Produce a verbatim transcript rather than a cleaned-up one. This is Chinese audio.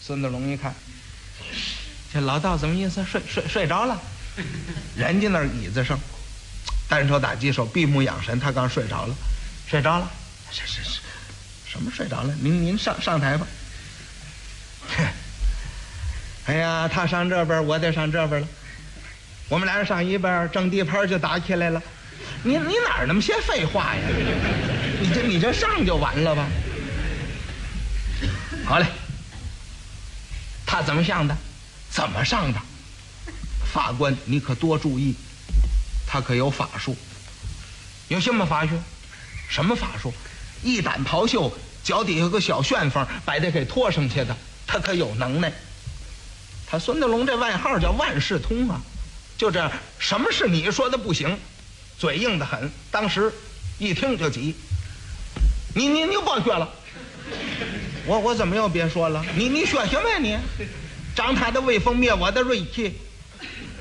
孙德龙一看，这老道怎么意思？睡睡睡着了？人家那椅子上，单手打鸡手，闭目养神，他刚睡着了，睡着了。是是是，什么睡着了？您您上上台吧。哎呀，他上这边，我得上这边了。我们俩人上一边，正地盘就打起来了。你你哪儿那么些废话呀？你这你这上就完了吧？好嘞，他怎么上的？怎么上的？法官，你可多注意，他可有法术。有什么法术？什么法术？一掸袍袖，脚底下有个小旋风，把他给拖上去的，他可有能耐。他孙德龙这外号叫万事通啊，就这样，什么是你说的不行，嘴硬得很。当时一听就急，你你你别学了，我我怎么又别说了？你你学什么呀你？长他的威风，灭我的锐气。